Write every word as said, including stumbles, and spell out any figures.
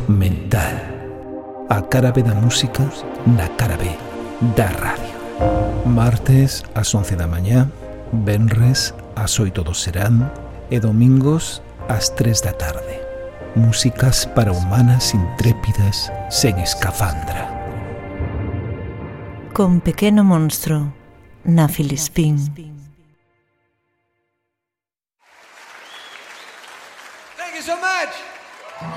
mental. A cara B da música na cara B da radio. Martes ás once da mañá, venres ás oito do serán e domingos ás tres da tarde. Músicas para humanas intrépidas sen escafandra. Con Pequeno Monstro na Filispín. Thank you so much.